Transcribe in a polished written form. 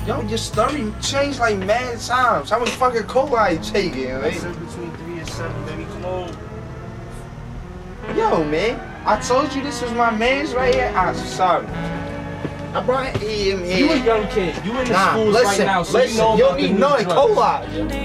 Yo, your story changed like mad times. How much fucking cola you taking, I right? said between 3 and 7, baby. Come on. Yo, man, I told you this was my man's right here. I'm sorry. I brought him here. You a young kid. You in the Nah, schools listen, right now, so listen, you know you about don't the need new none of drugs. cola.